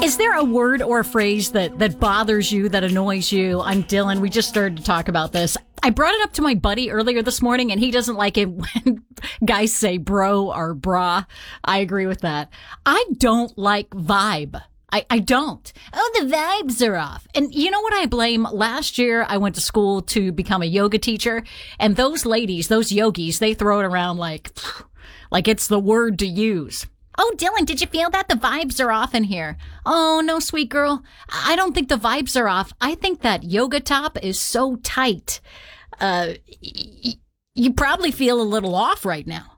Is there a word or a phrase that bothers you, that annoys you? I'm Dylan. We just started to talk about this. I brought it up to my buddy earlier this morning, and he doesn't like it when guys say bro or bra. I agree with that. I don't like vibe. I don't. Oh, the vibes are off. And you know what I blame? Last year, I went to school to become a yoga teacher, and those ladies, those yogis, they throw it around like it's the word to use. Oh, Dylan, did you feel that? The vibes are off in here. Oh, no, sweet girl. I don't think the vibes are off. I think that yoga top is so tight. You probably feel a little off right now.